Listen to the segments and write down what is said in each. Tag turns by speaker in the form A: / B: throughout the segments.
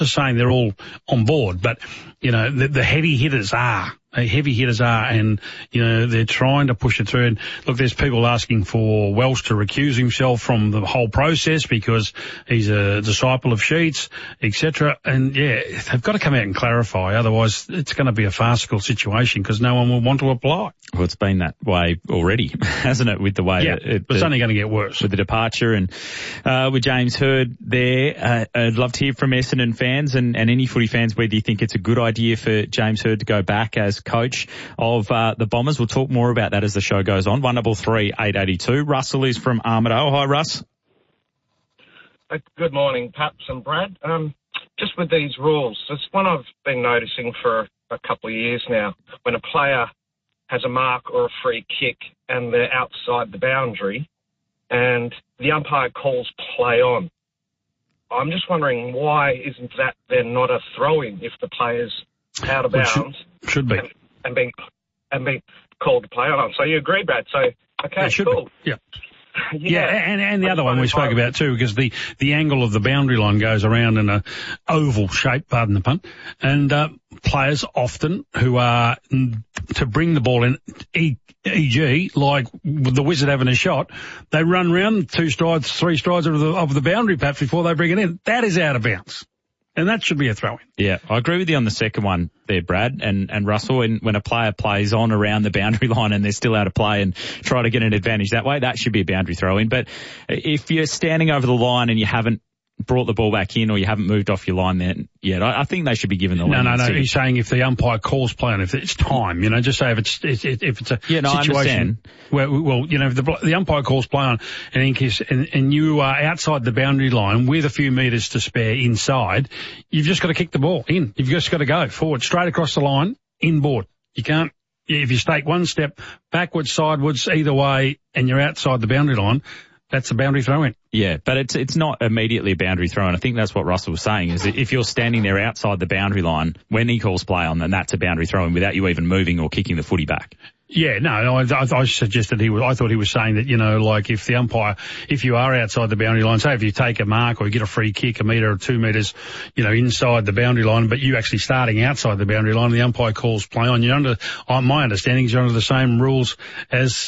A: just saying they're all on board, but, you know, the heavy hitters are. And, you know, they're trying to push it through. And look, there's people asking for Welsh to recuse himself from the whole process because he's a disciple of Sheets, etc. And yeah, they've got to come out and clarify. Otherwise, it's going to be a farcical situation because no one will want to apply.
B: Well, it's been that way already, hasn't it? With the way
A: it's only going to get worse
B: with the departure and with James Hird there. I'd love to hear from Essendon fans and any footy fans whether you think it's a good idea for James Hird to go back as coach of the Bombers. We'll talk more about that as the show goes on. 133 882. Russell is from Armidale. Hi, Russ.
C: Good morning, Paps and Brad. Just with these rules, it's one I've been noticing for a couple of years now. When a player has a mark or a free kick and they're outside the boundary and the umpire calls play on, I'm just wondering why isn't that then not a throw-in if the player's out of bounds?
A: Should be.
C: And being called to play on. So you agree, Brad? So, okay, cool.
A: Yeah. Yeah, and the other one we spoke about too, because the angle of the boundary line goes around in a oval shape, pardon the pun, and players often who are to bring the ball in, e.g., like with the Wizard having a shot, they run round 2 strides, 3 strides of the boundary perhaps before they bring it in. That is out of bounds. And that should be a throw-in.
B: Yeah, I agree with you on the second one there, Brad and Russell. When a player plays on around the boundary line and they're still out of play and try to get an advantage that way, that should be a boundary throw-in. But if you're standing over the line and you haven't brought the ball back in or you haven't moved off your line then yet, I think they should be given the leniency.
A: No. He's saying if the umpire calls play on, if it's time, you know, just say if it's a situation where, well, you know, if the umpire calls play on and you are outside the boundary line with a few metres to spare inside, you've just got to kick the ball in. You've just got to go forward, straight across the line, inboard. You can't, if you take one step backwards, sideways, either way, and you're outside the boundary line, that's a boundary throw-in.
B: Yeah, but it's not immediately a boundary throw-in. I think that's what Russell was saying, is that if you're standing there outside the boundary line when he calls play on, then that's a boundary throw-in without you even moving or kicking the footy back.
A: Yeah, no, I suggested I thought he was saying that, you know, like if the umpire, if you are outside the boundary line, say if you take a mark or you get a free kick 1 metre or 2 metres, you know, inside the boundary line, but you actually starting outside the boundary line, the umpire calls play on, my understanding is you're under the same rules as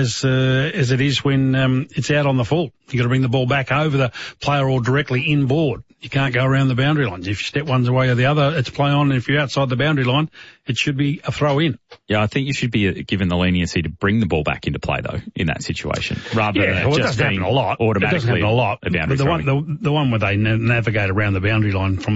A: it is when, it's out on the full. You got to bring the ball back over the player or directly inboard. You can't go around the boundary lines. If you step one way or the other, it's play on. And if you're outside the boundary line, it should be a throw in.
B: Yeah, I think you should be given the leniency to bring the ball back into play, though, in that situation, rather than just being automatically a boundary
A: throw-in. The one where they navigate around the boundary line from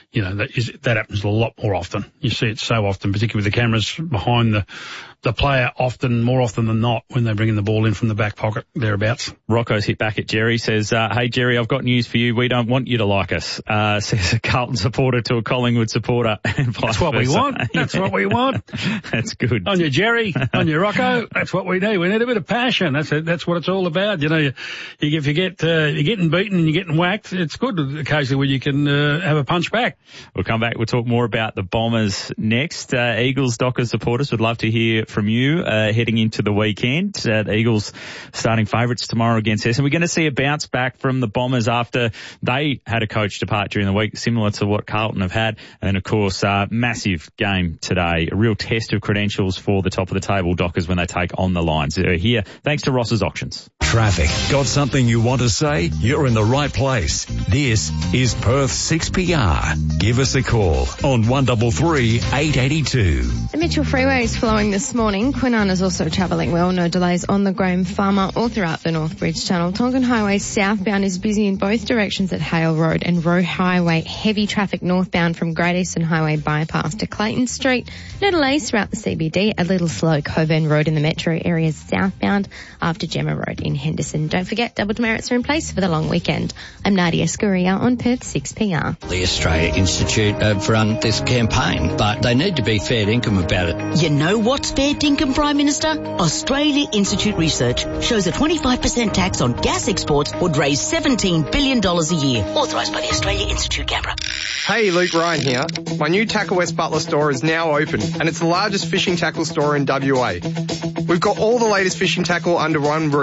A: that happens a lot more often. You see it so often, particularly with the cameras behind the player, more often than not, when they bring in the ball in from the back pocket, thereabouts.
B: Rocco's hit back at Jerry, says, hey, Jerry, I've got news for you. We don't want you to like us, says a Carlton supporter to a Collingwood supporter.
A: That's what we want. That's what we want.
B: That's good.
A: On your Jerry, on your Rocco, that's what we need. We need a bit of passion. That's what it's all about. You know, if you're getting beaten and you're getting whacked, it's good occasionally when you can have a punch back.
B: We'll come back. We'll talk more about the Bombers next. Eagles, Dockers supporters would love to hear from you heading into the weekend. The Eagles starting favourites tomorrow against Essendon. We're going to see a bounce back from the Bombers after they had a coach depart during the week, similar to what Carlton have had. And, of course, massive game today, a real test of credentials for the top of the table Dockers when they take on the Lions. They're here thanks to Ross's Auctions.
D: Traffic. Got something you want to say? You're in the right place. This is Perth 6PR. Give us a call on 133 882.
E: The Mitchell Freeway is flowing this morning. Quinana is also travelling well. No delays on the Graham Farmer or throughout the North Bridge Tunnel. Tongan Highway southbound is busy in both directions at Hale Road and Roe Highway. Heavy traffic northbound from Great Eastern Highway bypass to Clayton Street. No delays throughout the CBD. A little slow Coburn Road in the metro areas southbound after Gemma Road in Henderson. Don't forget, double demerits are in place for the long weekend. I'm Nadia Scuria on Perth 6PR.
F: The Australia Institute have run this campaign, but they need to be fair dinkum about it.
G: You know what's fair dinkum, Prime Minister? Australia Institute research shows a 25% tax on gas exports would raise $17 billion a year. Authorised by the Australia Institute, Canberra.
H: Hey, Luke Ryan here. My new Tackle West Butler store is now open, and it's the largest fishing tackle store in WA. We've got all the latest fishing tackle under one roof, with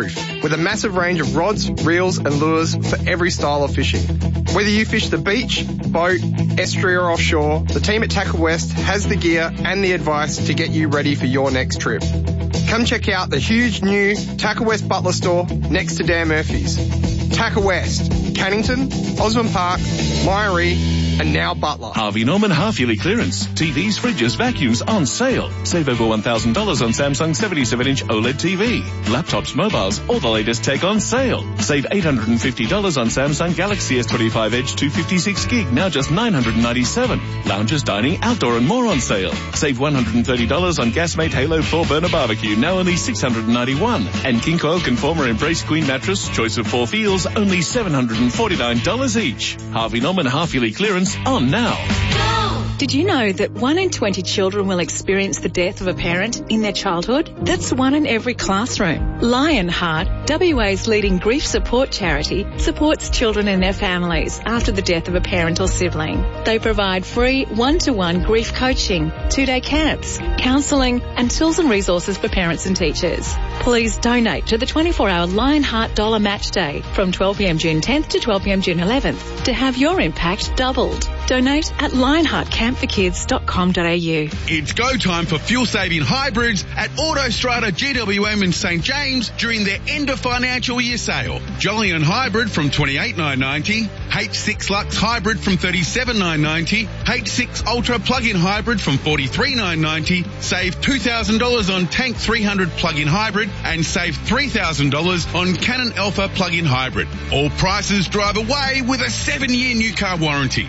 H: with a massive range of rods, reels and lures for every style of fishing. Whether you fish the beach, boat, estuary or offshore, the team at Tackle West has the gear and the advice to get you ready for your next trip. Come check out the huge new Tackle West Butler store next to Dan Murphy's. Tackle West, Cannington, Osborne Park, Myrie, and now Butler.
I: Harvey Norman half-yearly clearance. TVs, fridges, vacuums on sale. Save over $1,000 on Samsung 77-inch OLED TV. Laptops, mobiles, all the latest tech on sale. Save $850 on Samsung Galaxy S25 Edge 256 gig, now just $997. Lounges, dining, outdoor and more on sale. Save $130 on Gasmate Halo 4 burner barbecue, now only $691. And King Coil Conformer Embrace Queen mattress, choice of 4 feels, only $749 each. Harvey Norman half-yearly clearance on now.
J: Did you know that 1 in 20 children will experience the death of a parent in their childhood? That's 1 in every classroom. Lionheart, WA's leading grief support charity, supports children and their families after the death of a parent or sibling. They provide free one-to-one grief coaching, 2-day camps, counselling and tools and resources for parents and teachers. Please donate to the 24-hour Lionheart Dollar Match Day from 12pm June 10th to 12pm June 11th to have your impact doubled. Donate at lionheartcampforkids.com.au.
K: It's go time for fuel-saving hybrids at Autostrada GWM in St James during their end of financial year sale. Jolyon Hybrid from $28,990, H6 Lux Hybrid from $37,990, H6 Ultra Plug-in Hybrid from $43,990, save $2,000 on Tank 300 Plug-in Hybrid and save $3,000 on Canon Alpha Plug-in Hybrid. All prices drive away with a 7-year new car warranty.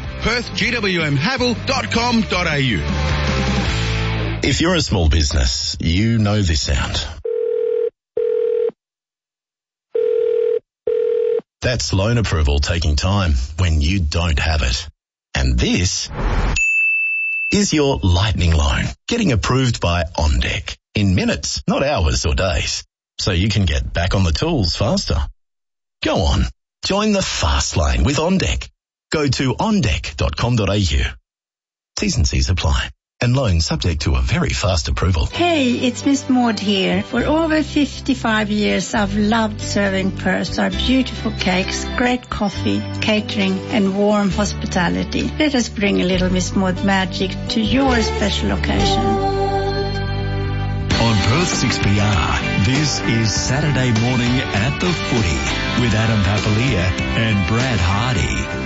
K: PerthGWMHavel.com.au.
L: If you're a small business, you know this sound. That's loan approval taking time when you don't have it. And this is your lightning loan getting approved by OnDeck in minutes, not hours or days, so you can get back on the tools faster. Go on, join the fast lane with OnDeck. Go to ondeck.com.au. T's and C's apply. And loan subject to a very fast approval.
M: Hey, it's Miss Maud here. For over 55 years, I've loved serving Perth. Our beautiful cakes, great coffee, catering, and warm hospitality. Let us bring a little Miss Maud magic to your special occasion.
D: On Perth 6PR, this is Saturday morning at the footy with Adam Papalia and Brad Hardy.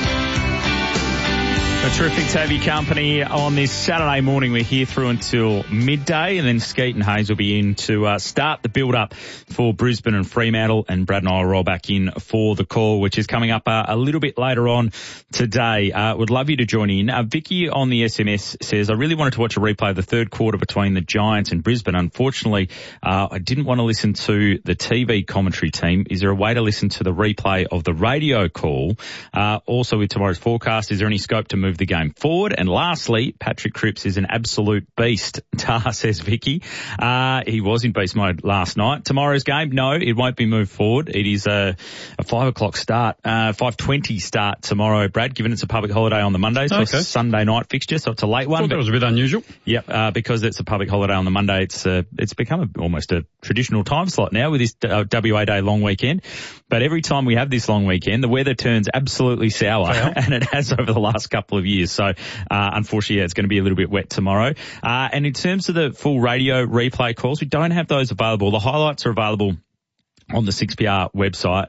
B: A terrific to have your company on this Saturday morning. We're here through until midday, and then Skeet and Hayes will be in to start the build-up for Brisbane and Fremantle, and Brad and I will roll back in for the call, which is coming up a little bit later on today. Would love you to join in. Vicky on the SMS says, I really wanted to watch a replay of the third quarter between the Giants and Brisbane. Unfortunately, I didn't want to listen to the TV commentary team. Is there a way to listen to the replay of the radio call? Also, with tomorrow's forecast, is there any scope to move the game forward? And lastly, Patrick Cripps is an absolute beast, says Vicky. He was in beast mode last night. Tomorrow's game, no, it won't be moved forward. It is a 5 o'clock start, 5:20 start tomorrow, Brad, given it's a public holiday on the Monday, so it's a Sunday night fixture, so it's a late one.
A: I thought that was a bit unusual.
B: Yep, because it's a public holiday on the Monday, it's become almost a traditional time slot now with this WA Day long weekend. But every time we have this long weekend, the weather turns absolutely sour, and it has over the last couple of years. So, unfortunately, it's going to be a little bit wet tomorrow. And in terms of the full radio replay calls, we don't have those available. The highlights are available on the 6PR website,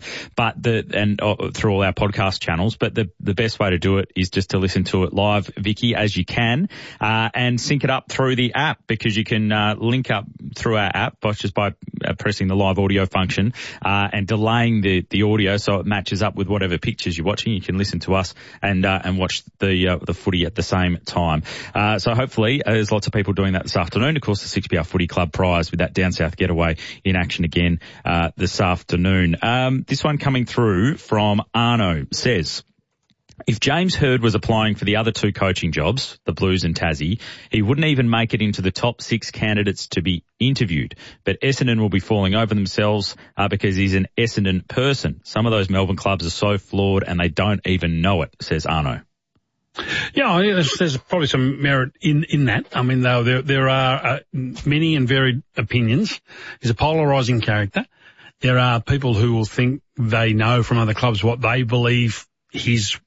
B: through all our podcast channels. But the best way to do it is just to listen to it live, Vicky, as you can, and sync it up through the app, because you can link up through our app by pressing the live audio function and delaying the audio so it matches up with whatever pictures you're watching. You can listen to us and watch the footy at the same time. So hopefully there's lots of people doing that this afternoon. Of course, the 6PR Footy Club prize with that Down South getaway in action again this afternoon. This one coming through from Arno says, if James Hird was applying for the other 2 coaching jobs, the Blues and Tassie, he wouldn't even make it into the top 6 candidates to be interviewed. But Essendon will be falling over themselves because he's an Essendon person. Some of those Melbourne clubs are so flawed and they don't even know it, says Arno.
A: Yeah, there's probably some merit in that. I mean, though, there are many and varied opinions. He's a polarising character. there are people who will think they know from other clubs what they believe his,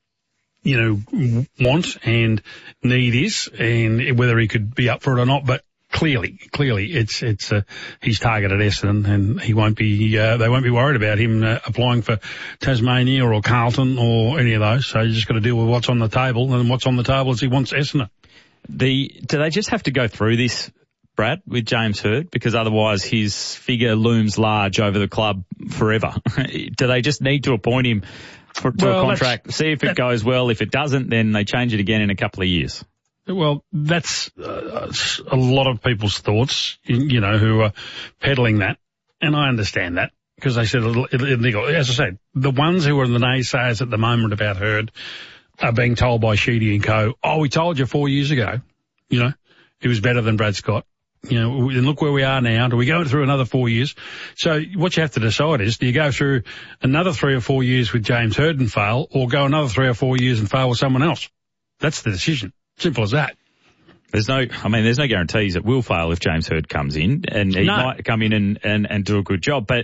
A: want and need is, and whether he could be up for it or not. But clearly, it's he's targeted Essendon, and he won't be. They won't be worried about him applying for Tasmania or Carlton or any of those. So you just got to deal with what's on the table, and what's on the table is he wants Essendon.
B: Do they just have to go through this, Brad, with James Hird? Because otherwise his figure looms large over the club forever. Do they just need to appoint him to a contract, see if it goes well? If it doesn't, then they change it again in a couple of years. Well,
A: that's a lot of people's thoughts, who are peddling that. And I understand that, because they said, as I said, the ones who are the naysayers at the moment about Hird are being told by Sheedy and co, we told you 4 years ago, he was better than Brad Scott. And look where we are now. Do we go through another 4 years? So what you have to decide is, do you go through another 3 or 4 years with James Hird and fail, or go another 3 or 4 years and fail with someone else? That's the decision. Simple as that.
B: There's no guarantees it will fail if James Hird comes in, and he might come in and do a good job. But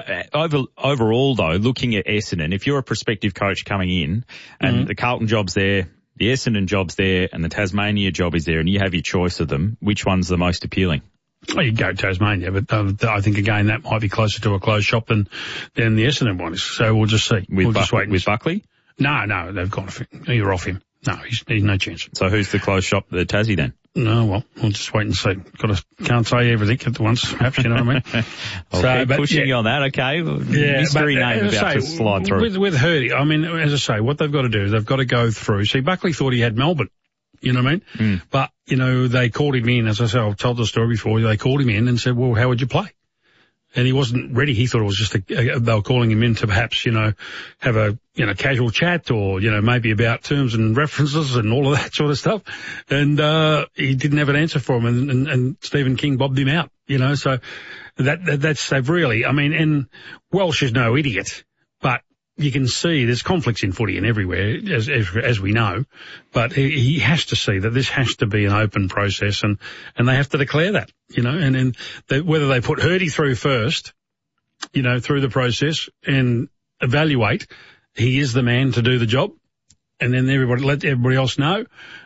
B: overall, though, looking at Essendon, if you're a prospective coach coming in and the Carlton job's there, the Essendon job's there, and the Tasmania job is there, and you have your choice of them, which one's the most appealing?
A: Well, you go Tasmania, but I think, again, that might be closer to a closed shop than the Essendon one is. So we'll just see. We'll just wait.
B: With Buckley?
A: No, they've gone off him. You're off him. No, he's no chance.
B: So who's the closed shop, the Tassie then?
A: No, well, we'll just wait and see. Can't say everything at once, perhaps, you know what I mean?
B: Okay, pushing you on that, okay. Mystery name about to slide through.
A: With Hirdy, I mean, as I say, what they've got to do is they've got to go through. See, Buckley thought he had Melbourne, you know what I mean? But, they called him in, as I said, I've told the story before, they called him in and said, well, how would you play? And he wasn't ready. He thought it was just they were calling him in to perhaps, have a, casual chat or, maybe about terms and references and all of that sort of stuff. And, he didn't have an answer for him, and Stephen King bobbed him out, so they've really, and Welsh is no idiot, but you can see there's conflicts in footy and everywhere, as we know, but he has to see that this has to be an open process, and they have to declare that, and whether they put Hirdy through first, through the process and evaluate, he is the man to do the job, and then let everybody else know,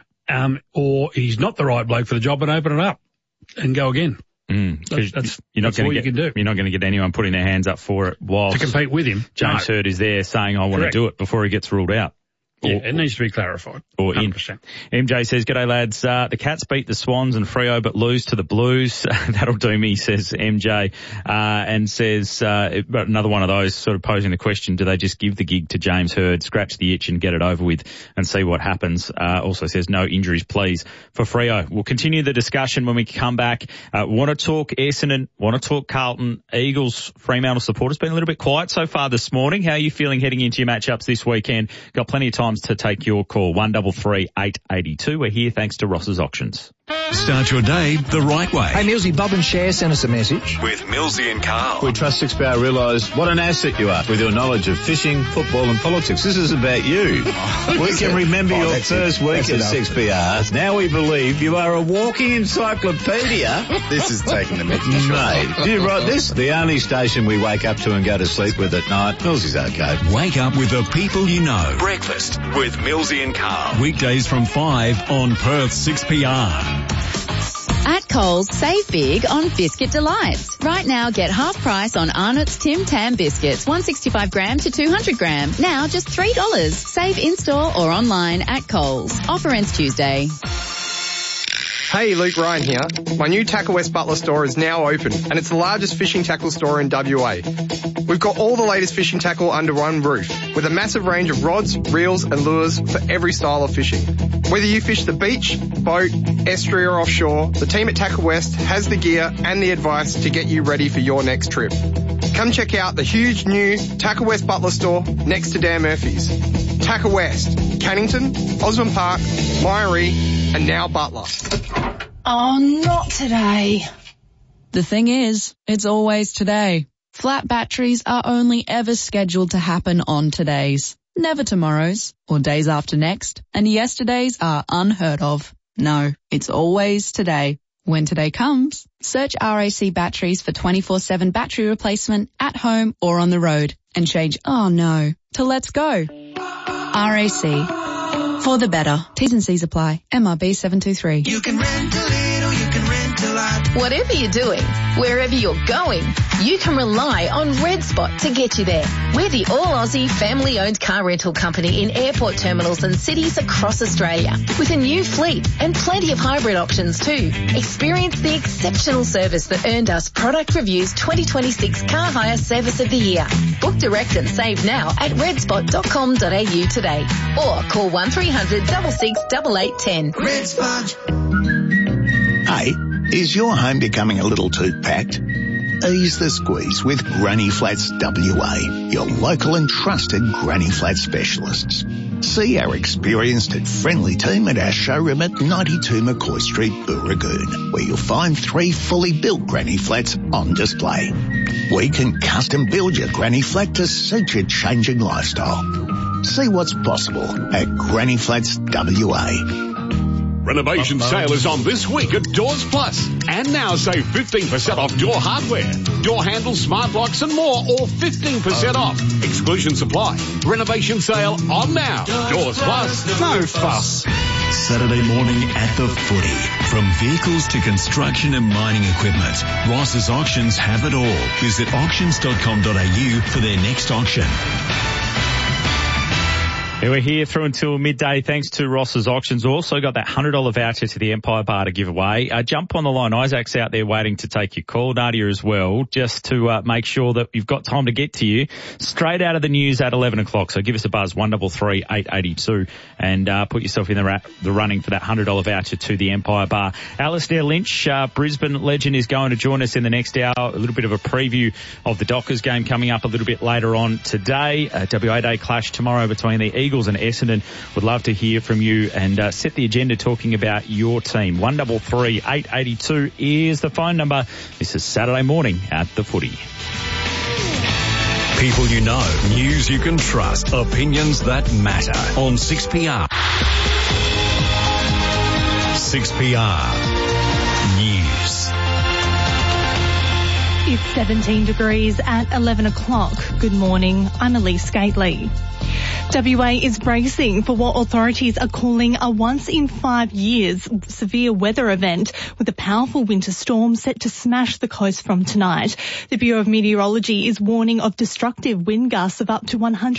A: or he's not the right bloke for the job, and open it up and go again.
B: That's all you can do. You're not going to get anyone putting their hands up for it whilst
A: to compete with him.
B: James Hird is there saying, I want to do it before he gets ruled out.
A: It needs to be clarified.
B: Or
A: 100%.
B: MJ says, g'day lads, the Cats beat the Swans and Freo but lose to the Blues. That'll do me, says MJ, and says, another one of those sort of posing the question, do they just give the gig to James Hird, scratch the itch and get it over with and see what happens? Also says, no injuries please for Freo. We'll continue the discussion when we come back. Want to talk Essendon, want to talk Carlton. Eagles, Fremantle supporters been a little bit quiet so far this morning. How are you feeling heading into your matchups this weekend? Got plenty of time to take your call. 133 882. We're here thanks to Ross's Auctions.
D: Start your day the right way.
N: Hey, Millsy, Bob and Cher sent us a message.
D: With Millsy and Carl.
O: We trust 6PR realise what an asset you are with your knowledge of fishing, football and politics. This is about you. We can remember your first week at 6PR. Now we believe you are a walking encyclopedia.
P: This is taking the mickey.
O: Mate, do you write this? The only station we wake up to and go to sleep with at night. Millsy's okay.
D: Wake up with the people you know. Breakfast with Millsy and Carl. Weekdays from 5 on Perth 6PR.
Q: At Coles, save big on Biscuit Delights. Right now, get half price on Arnott's Tim Tam biscuits, 165 gram to 200 gram. Now just $3. Save in-store or online at Coles. Offer ends Tuesday.
H: Hey, Luke Ryan here. My new Tackle West Butler store is now open, and it's the largest fishing tackle store in WA. We've got all the latest fishing tackle under one roof, with a massive range of rods, reels and lures for every style of fishing. Whether you fish the beach, boat, estuary or offshore, the team at Tackle West has the gear and the advice to get you ready for your next trip. Come check out the huge new Tackle West Butler store next to Dan Murphy's. Tackle West, Cannington, Osborne Park, Myrie and now Butler.
R: Oh, not today.
S: The thing is, it's always today. Flat batteries are only ever scheduled to happen on todays, never tomorrows or days after next, and yesterdays are unheard of. No, it's always today. When today comes, search RAC Batteries for 24/7 battery replacement at home or on the road and change "oh no" to "let's go." RAC. For the better. T's and C's apply. MRB 723.
P: You can rent a little, you can rent a lot.
T: Whatever you're doing, wherever you're going, you can rely on Red Spot to get you there. We're the all-Aussie family-owned car rental company in airport terminals and cities across Australia, with a new fleet and plenty of hybrid options too. Experience the exceptional service that earned us Product Review's 2026 Car Hire Service of the Year. Book direct and save now at redspot.com.au today, or call 1300 66 8810.
P: Red Spot.
U: Hey, is your home becoming a little too packed? Ease the squeeze with Granny Flats WA, your local and trusted Granny Flat specialists. See our experienced and friendly team at our showroom at 92 McCoy Street, Booragoon, where you'll find 3 fully built Granny Flats on display. We can custom build your Granny Flat to suit your changing lifestyle. See what's possible at Granny Flats WA.
V: Renovation sale is on this week at Doors Plus. And now save 15% off door hardware, door handles, smart locks and more, all 15% off. Exclusion supply. Renovation sale on now. Doors Plus. No fuss.
D: Saturday morning at the Footy. From vehicles to construction and mining equipment, Ross's Auctions have it all. Visit auctions.com.au for their next auction.
B: Yeah, we're here through until midday thanks to Ross's Auctions. Also got that $100 voucher to the Empire Bar to give away. Jump on the line. Isaac's out there waiting to take your call. Nadia as well, just to make sure that you've got time to get to you. Straight out of the news at 11 o'clock. So give us a buzz, 133 882, and put yourself in the running for that $100 voucher to the Empire Bar. Alistair Lynch, Brisbane legend, is going to join us in the next hour. A little bit of a preview of the Dockers game coming up a little bit later on today. WA Day clash tomorrow between the Eagles and Essendon. Would love to hear from you and set the agenda talking about your team. 133 882 is the phone number. This is Saturday morning at the Footy.
D: People you know, news you can trust, opinions that matter on 6PR. 6PR News.
W: It's 17 degrees at 11 o'clock. Good morning. I'm Elise Gately. WA is bracing for what authorities are calling a once-in-5 years severe weather event, with a powerful winter storm set to smash the coast from tonight. The Bureau of Meteorology is warning of destructive wind gusts of up to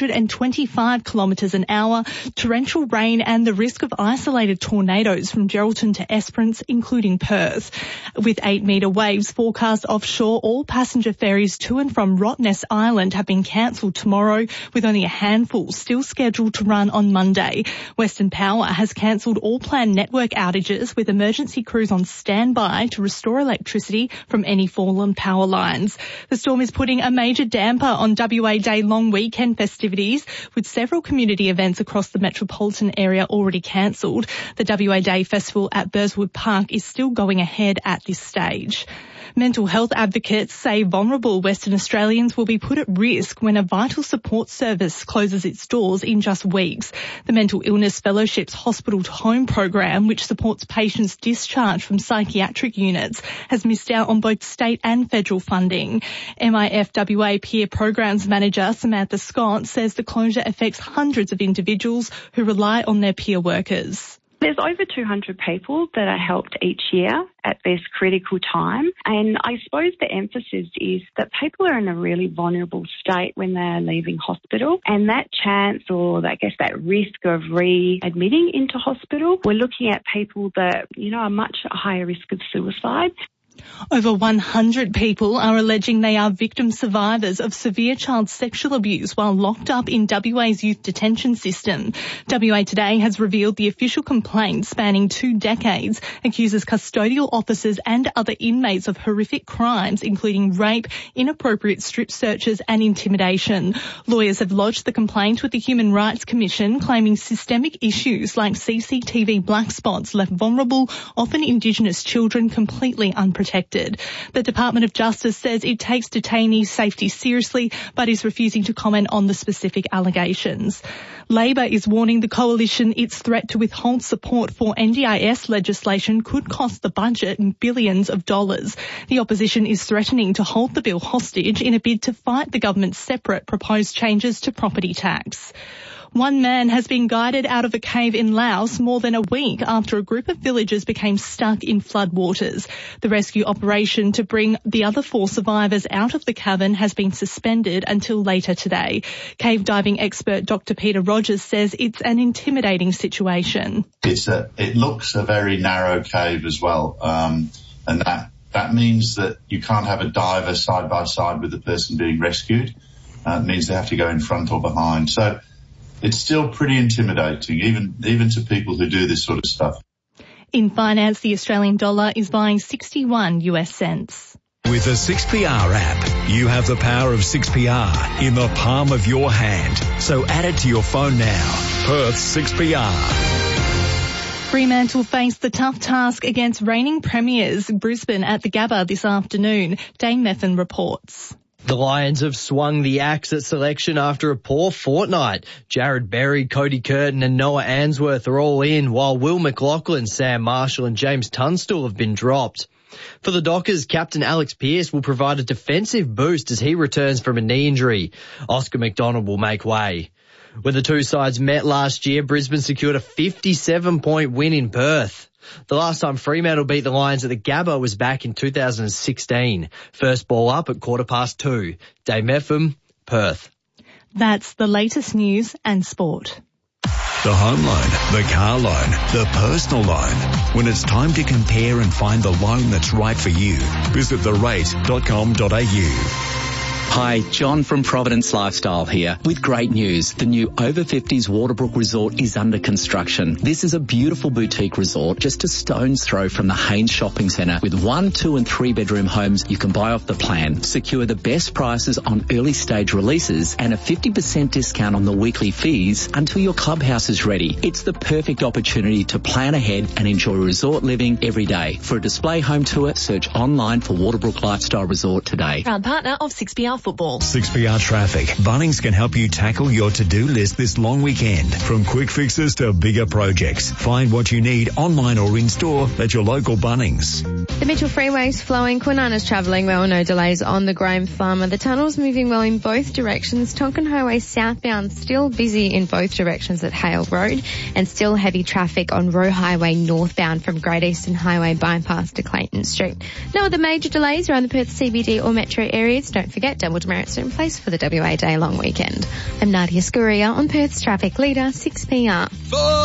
W: 125 kilometres an hour, torrential rain and the risk of isolated tornadoes from Geraldton to Esperance, including Perth. With 8-metre waves forecast offshore, all passenger ferries to and from Rottnest Island have been cancelled tomorrow, with only a handful still scheduled to run on Monday. Western Power has cancelled all planned network outages, with emergency crews on standby to restore electricity from any fallen power lines. The storm is putting a major damper on WA Day long weekend festivities, with several community events across the metropolitan area already cancelled. The WA Day Festival at Burswood Park is still going ahead at this stage. Mental health advocates say vulnerable Western Australians will be put at risk when a vital support service closes its doors in just weeks. The Mental Illness Fellowships Hospital to Home program, which supports patients discharged from psychiatric units, has missed out on both state and federal funding. MIFWA Peer Programs Manager Samantha Scott says the closure affects hundreds of individuals who rely on their peer workers.
X: There's over 200 people that are helped each year at this critical time. And I suppose the emphasis is that people are in a really vulnerable state when they're leaving hospital. And that chance, or I guess that risk of readmitting into hospital, we're looking at people that, are much higher risk of suicide.
W: Over 100 people are alleging they are victim survivors of severe child sexual abuse while locked up in WA's youth detention system. WA Today has revealed the official complaint, spanning 2 decades, accuses custodial officers and other inmates of horrific crimes, including rape, inappropriate strip searches and intimidation. Lawyers have lodged the complaint with the Human Rights Commission, claiming systemic issues like CCTV black spots left vulnerable, often Indigenous children completely unprotected. protected. The Department of Justice says it takes detainees' safety seriously, but is refusing to comment on the specific allegations. Labor is warning the coalition its threat to withhold support for NDIS legislation could cost the budget billions of dollars. The opposition is threatening to hold the bill hostage in a bid to fight the government's separate proposed changes to property tax. One man has been guided out of a cave in Laos more than a week after a group of villagers became stuck in floodwaters. The rescue operation to bring the other 4 survivors out of the cavern has been suspended until later today. Cave diving expert Dr. Peter Rogers says it's an intimidating situation.
C: It looks a very narrow cave as well, and that means that you can't have a diver side by side with the person being rescued. It means they have to go in front or behind. So it's still pretty intimidating, even to people who do this sort of stuff.
W: In finance, the Australian dollar is buying 61 US cents.
D: With the 6PR app, you have the power of 6PR in the palm of your hand. So add it to your phone now. Perth 6PR.
W: Fremantle face the tough task against reigning premiers Brisbane at the Gabba this afternoon. Dane Methven reports.
E: The Lions have swung the axe at selection after a poor fortnight. Jared Berry, Cody Curtin and Noah Answorth are all in, while Will McLaughlin, Sam Marshall and James Tunstall have been dropped. For the Dockers, captain Alex Pearce will provide a defensive boost as he returns from a knee injury. Oscar McDonald will make way. When the two sides met last year, Brisbane secured a 57-point win in Perth. The last time Fremantle beat the Lions at the Gabba was back in 2016. First ball up at 2:15. Dave Meffam, Perth.
W: That's the latest news and sport.
D: The home loan, the car loan, the personal loan. When it's time to compare and find the loan that's right for you, visit therate.com.au.
F: Hi, John from Providence Lifestyle here with great news. The new Over 50s Waterbrook Resort is under construction. This is a beautiful boutique resort just a stone's throw from the Haynes Shopping Centre with 1, 2 and 3 bedroom homes you can buy off the plan. Secure the best prices on early stage releases and a 50% discount on the weekly fees until your clubhouse is ready. It's the perfect opportunity to plan ahead and enjoy resort living every day. For a display home tour, search online for Waterbrook Lifestyle Resort today.
G: Proud partner of 6PR Football.
D: 6PR Traffic. Bunnings can help you tackle your to-do list this long weekend. From quick fixes to bigger projects. Find what you need online or in-store at your local Bunnings.
Y: The Mitchell Freeway's flowing. Kwinana's travelling well, no delays on the Graham Farmer. The tunnel's moving well in both directions. Tonkin Highway southbound still busy in both directions at Hale Road and still heavy traffic on Roe Highway northbound from Great Eastern Highway bypass to Clayton Street. No other major delays around the Perth CBD or metro areas. Don't forget double demerits are in place for the WA Day long weekend. I'm Nadia Scuria on Perth's Traffic Leader 6PR.